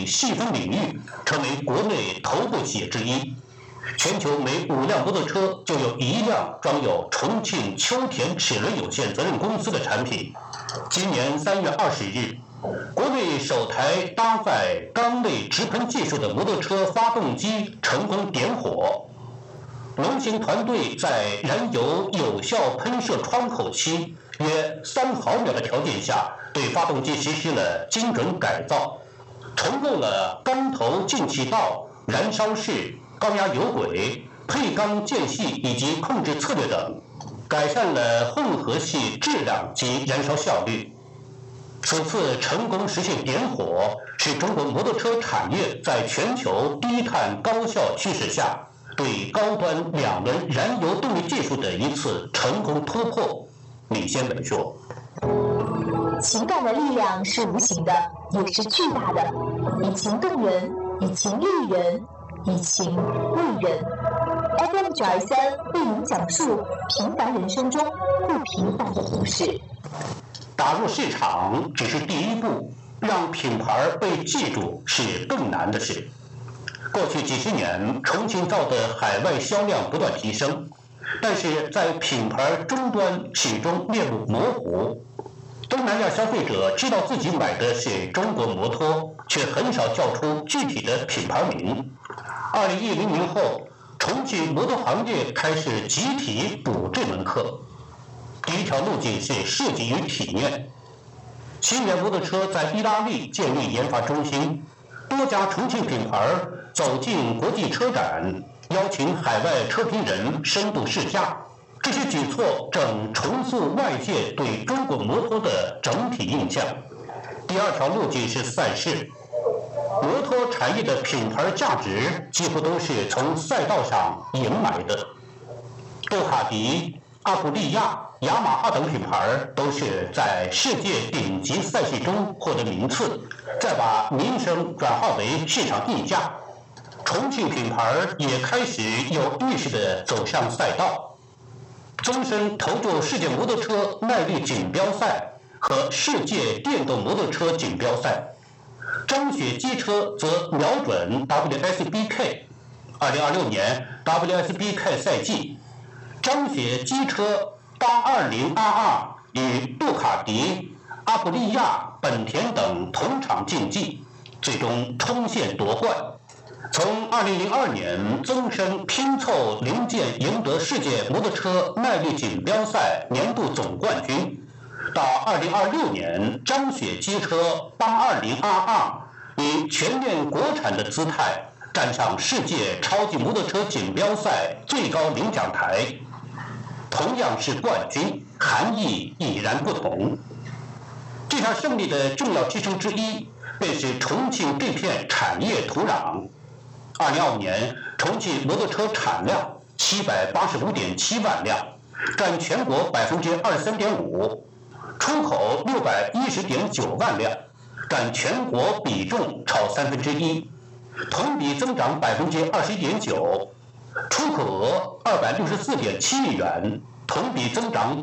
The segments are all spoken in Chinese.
细分领域成为国内头部企业之一。全球每5辆摩托车就有1辆装有重庆秋田齿轮有限责任公司的产品。今年3月20日，国内首台搭载缸内直喷技术的摩托车发动机成功点火。龙行团队在燃油有效喷射窗口期约3毫秒的条件下，对发动机实施了精准改造，重构了缸头进气道、燃烧室、高压油轨、配缸间隙以及控制策略等，改善了混合气质量及燃烧效率。此次成功实现点火，是中国摩托车产业在全球低碳高效趋势下对高端2轮燃油动力技术的一次成功突破。李先伟说：“ 情感的力量是无形的，也是巨大的，以情动人，以情立人，以情为人。” FM923为您讲述平凡人生中不平凡的故事。 打入市场只是第一步，让品牌被记住是更难的事。过去几十年，重庆造的海外销量不断提升，但是在品牌终端始终面目模糊。东南亚消费者知道自己买的是中国摩托，却很少叫出具体的品牌名。2010年后，重庆摩托行业开始集体补这门课。第一条路径是设计与体验。新源摩托车在意大利建立研发中心，多家重庆品牌走进国际车展，邀请海外车评人深度试驾。这些举措正重塑外界对中国摩托的整体印象。第二条路径是赛事。摩托产业的品牌价值几乎都是从赛道上赢来的。杜卡迪、阿普利亚、雅马哈等品牌都是在世界顶级赛事中获得名次，再把名声转化为市场溢价。重庆品牌也开始有意识地走向赛道，终身投注世界摩托车耐力锦标赛和世界电动摩托车锦标赛。张雪机车则瞄准 WSBK。2026年 WSBK 赛季，张雪机车820RR与杜卡迪、阿普利亚、本田等同场竞技，最终冲线夺冠。从2002年终身拼凑零件赢得世界摩托车耐力锦标赛年度总冠军，到2026年张雪机车820RR以全面国产的姿态站上世界超级摩托车锦标赛最高领奖台。同样是冠军，含义已然不同。这场胜利的重要支撑之一，便是重庆这片产业土壤。2025年，重庆摩托车产量785.7万辆，占全国23.5%，出口610.9万辆，占全国比重超1/3，同比增长21.9%。出口额264.7亿元，同比增长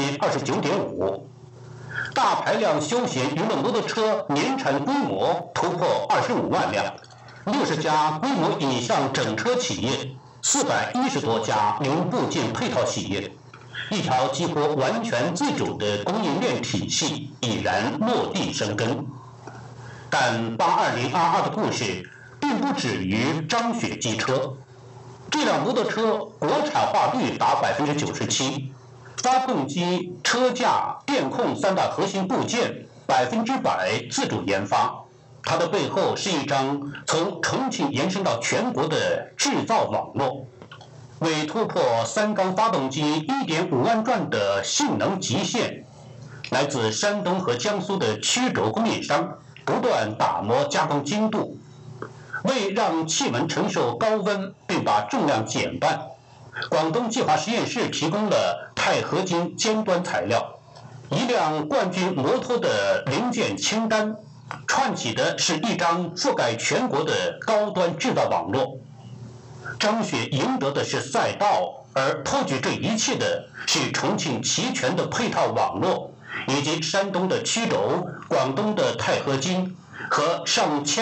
29.5%。大排量休闲娱乐摩托车年产规模突破25万辆，60家规模以上整车企业，410多家零部件配套企业，一条几乎完全自主的供应链体系已然落地生根。但820RR的故事并不止于张雪机车。这辆摩托车国产化率达97%，发动机、车架、电控3大核心部件100%自主研发。它的背后是一张从重庆延伸到全国的制造网络。为突破3缸发动机1.5万转的性能极限，来自山东和江苏的曲轴供应商不断打磨加工精度。为让气门承受高温并把重量减半，广东计划实验室提供了钛合金尖端材料。一辆冠军摩托的零件清单，串起的是一张覆盖全国的高端制造网络。张雪赢得的是赛道，而托举这一切的是重庆齐全的配套网络，以及山东的曲轴、广东的钛合金和上千